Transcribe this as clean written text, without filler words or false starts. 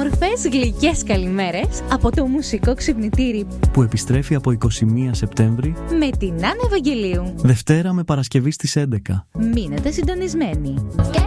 όμορφες γλυκές καλημέρες από το μουσικό ξυπνητήρι που επιστρέφει από 21 Σεπτέμβρη με την Άννα Ευαγγελίου. Δευτέρα με Παρασκευή στις 11. Μείνετε συντονισμένοι.